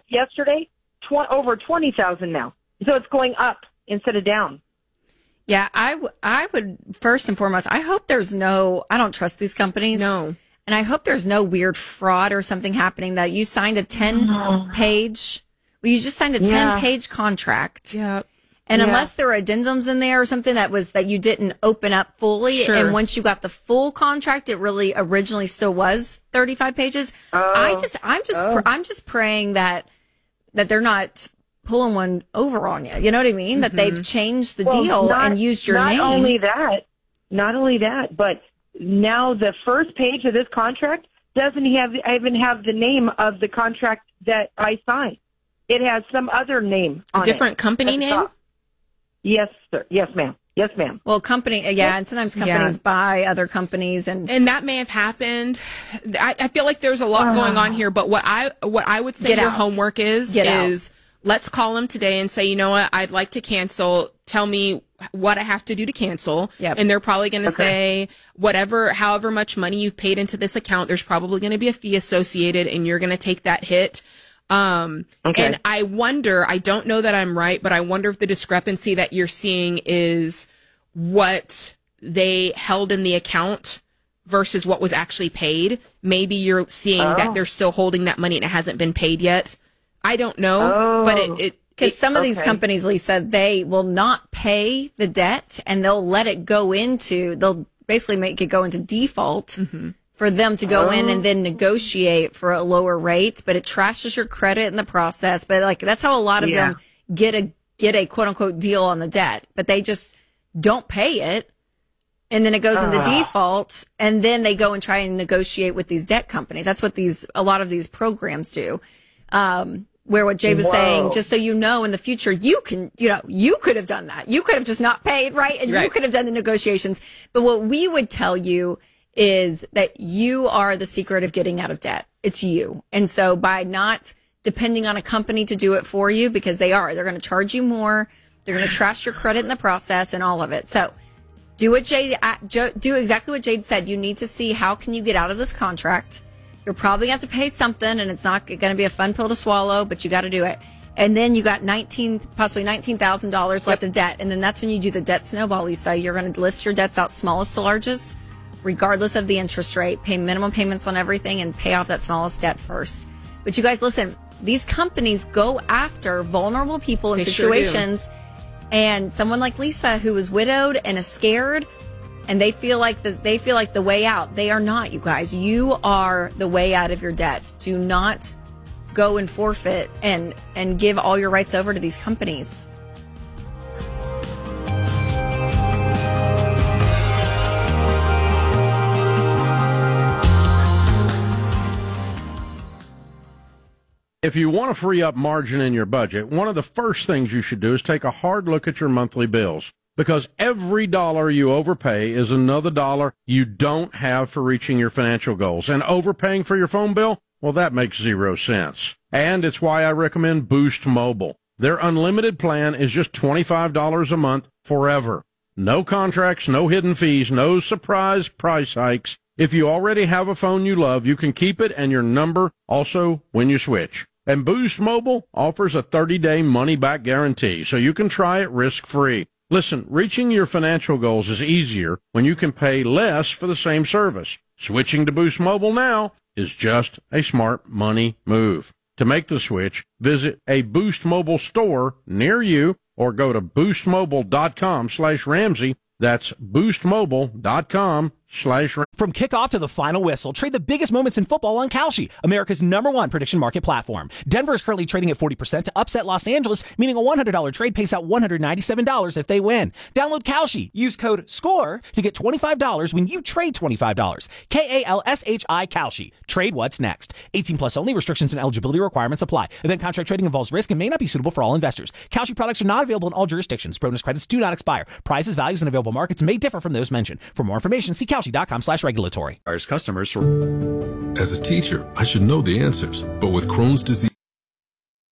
yesterday, over 20,000 now. So it's going up instead of down. Yeah, I would, first and foremost, I hope there's I don't trust these companies. No. And I hope there's no weird fraud or something happening that you signed a 10-page, you just signed a 10-page contract. Yeah. And unless there are addendums in there or something that you didn't open up fully, and once you got the full contract, it really originally still was 35 pages. I'm just praying that they're not pulling one over on you. You know what I mean? That they've changed the deal and used your name. Not only that, but now the first page of this contract doesn't even have the name of the contract that I signed. It has some other name on it. A different company name? Yes, sir. Yes, ma'am. Yes, ma'am. Well, and sometimes companies buy other companies, and that may have happened. I feel like there's a lot going on here, but what I would say your homework is let's call them today and say, you know what, I'd like to cancel. Tell me what I have to do to cancel. Yep. And they're probably going to say however much money you've paid into this account, there's probably going to be a fee associated and you're going to take that hit. And I wonder, I don't know that I'm right, but I wonder if the discrepancy that you're seeing is what they held in the account versus what was actually paid. Maybe you're seeing that they're still holding that money and it hasn't been paid yet. I don't know, but because some of these companies, Lisa, they will not pay the debt and they'll let it go they'll basically make it go into default for them to go in and then negotiate for a lower rate, but it trashes your credit in the process. But that's how a lot of them get a quote unquote deal on the debt, but they just don't pay it. And then it goes into default, and then they go and try and negotiate with these debt companies. That's what a lot of these programs do. Where what Jade was saying, just so you know, in the future, you could have done that. You could have just not paid, right? And you could have done the negotiations. But what we would tell you is that you are the secret of getting out of debt. It's you. And so by not depending on a company to do it for you, because they're going to charge you more. They're going to trash your credit in the process and all of it. So do exactly what Jade said. You need to see how can you get out of this contract. You're probably going to have to pay something, and it's not going to be a fun pill to swallow, but you got to do it. And then you got possibly $19,000 left of debt. And then that's when you do the debt snowball, Lisa. You're going to list your debts out smallest to largest, regardless of the interest rate, pay minimum payments on everything, and pay off that smallest debt first. But you guys, listen, these companies go after vulnerable people in situations. Sure, and someone like Lisa, who is widowed and is scared, and they feel like the way out. They are not, you guys. You are the way out of your debts. Do not go and forfeit and give all your rights over to these companies. If you want to free up margin in your budget, one of the first things you should do is take a hard look at your monthly bills. Because every dollar you overpay is another dollar you don't have for reaching your financial goals. And overpaying for your phone bill, well, that makes 0 sense. And it's why I recommend Boost Mobile. Their unlimited plan is just $25 a month forever. No contracts, no hidden fees, no surprise price hikes. If you already have a phone you love, you can keep it and your number also when you switch. And Boost Mobile offers a 30-day money-back guarantee, so you can try it risk-free. Listen, reaching your financial goals is easier when you can pay less for the same service. Switching to Boost Mobile now is just a smart money move. To make the switch, visit a Boost Mobile store near you or go to boostmobile.com/Ramsey. That's boostmobile.com/Ramsey. From kickoff to the final whistle, trade the biggest moments in football on Kalshi, America's #1 prediction market platform. Denver is currently trading at 40% to upset Los Angeles, meaning a $100 trade pays out $197 if they win. Download Kalshi. Use code SCORE to get $25 when you trade $25. KALSHI Kalshi. Trade what's next. 18 plus only. Restrictions and eligibility requirements apply. Event contract trading involves risk and may not be suitable for all investors. Kalshi products are not available in all jurisdictions. Bonus credits do not expire. Prices, values, and available markets may differ from those mentioned. For more information, see Kalshi.com/regulatory. As a teacher, I should know the answers, but with Crohn's disease...